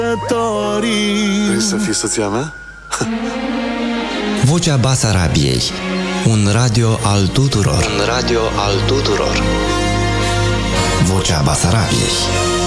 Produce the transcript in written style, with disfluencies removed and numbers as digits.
Vrei să fii soția mea? Vocea Basarabiei. Un radio al tuturor. Un radio al tuturor. Vocea Basarabiei.